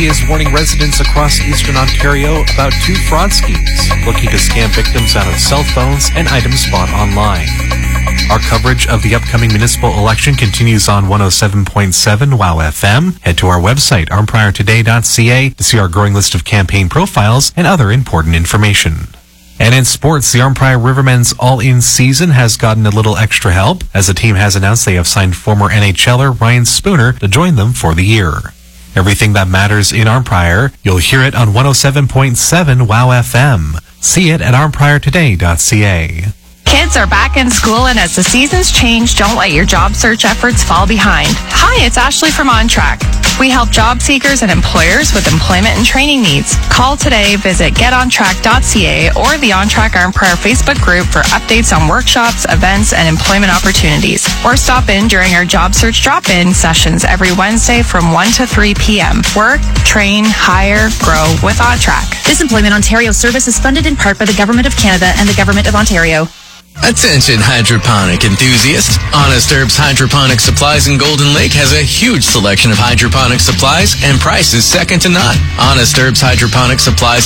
is warning residents across eastern Ontario about two fraud schemes looking to scam victims out of cell phones and items bought online. Our coverage of the upcoming municipal election continues on 107.7 WOW FM. Head to our website, armpriortoday.ca, to see our growing list of campaign profiles and other important information. And in sports, the Arnprior Rivermen's all-in season has gotten a little extra help, as the team has announced they have signed former NHLer Ryan Spooner to join them for the year. Everything that matters in Arnprior, you'll hear it on 107.7 WOW FM. See it at armpriortoday.ca. Kids are back in school, and as the seasons change, don't let your job search efforts fall behind. Hi, it's Ashley from OnTrack. We help job seekers and employers with employment and training needs. Call today, visit getontrack.ca or the OnTrack Arnprior Facebook group for updates on workshops, events, and employment opportunities. Or stop in during our job search drop-in sessions every Wednesday from 1 to 3 p.m. Work, train, hire, grow with OnTrack. This Employment Ontario service is funded in part by the Government of Canada and the Government of Ontario. Attention hydroponic enthusiasts. Honest Herbs Hydroponic Supplies in Golden Lake has a huge selection of hydroponic supplies and prices second to none. Honest Herbs Hydroponic Supplies